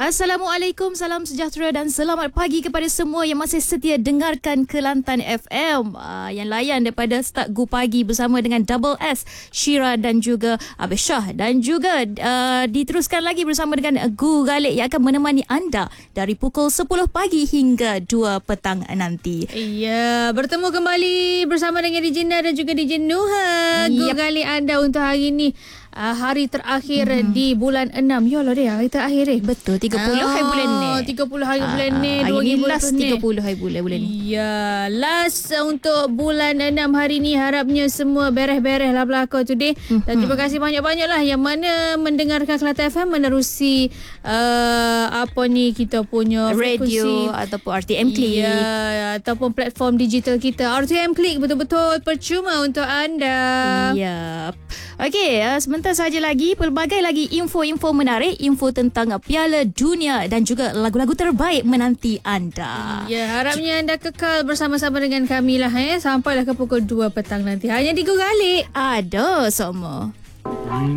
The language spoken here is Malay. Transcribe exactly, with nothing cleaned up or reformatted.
Assalamualaikum, salam sejahtera dan selamat pagi kepada semua yang masih setia dengarkan Kelantan F M. Uh, yang layan daripada start Go Pagi bersama dengan Double S, Syira dan juga Abis Shah. Dan juga uh, diteruskan lagi bersama dengan Go Galik yang akan menemani anda dari pukul sepuluh pagi hingga dua petang nanti. Ya, bertemu kembali bersama dengan D J Na dan juga D J Nuha. Go Yep. Galik anda untuk hari ini. Uh, hari terakhir mm-hmm. di bulan enam. Ya Allah dia, hari terakhir eh. Betul, tiga puluh hari bulan ni. tiga puluh hari bulan ni. Hari ni last ni. tiga puluh hari bulan, bulan ni. Ya, last untuk bulan enam hari ni. Harapnya semua beres-beres lah belakang today. Mm-hmm. Dan terima kasih banyak-banyak lah yang mana mendengarkan Kelantan F M menerusi uh, apa ni kita punya radio frekuensi. ataupun R T M Click. Ya, ataupun platform digital kita. R T M Click betul-betul percuma untuk anda. Ya. Okey, uh, sebentar saja lagi pelbagai lagi info-info menarik, info tentang Piala Dunia dan juga lagu-lagu terbaik menanti anda. Ya, harapnya anda kekal bersama-sama dengan kami lah eh sampailah ke pukul dua petang nanti. Hanya di Go Galik. Ada semua.